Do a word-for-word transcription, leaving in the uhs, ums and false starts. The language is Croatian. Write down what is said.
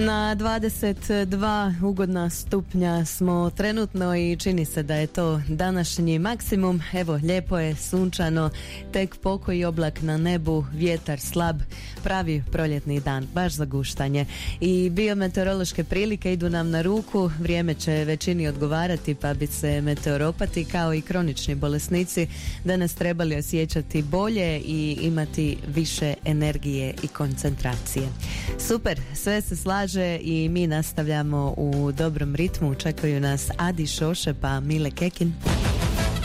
Na dvadeset dva ugodna stupnja smo trenutno i čini se da je to današnji maksimum. Evo, lijepo je, sunčano, tek pokoji oblak na nebu, vjetar slab, pravi proljetni dan, baš za guštanje. I biometeorološke prilike idu nam na ruku, vrijeme će većini odgovarati, pa bi se meteoropati kao i kronični bolesnici danas trebali osjećati bolje i imati više energije i koncentracije. Super, sve se slaže i mi nastavljamo u dobrom ritmu. Čekaju nas Adi Šoše pa Mile Kekin.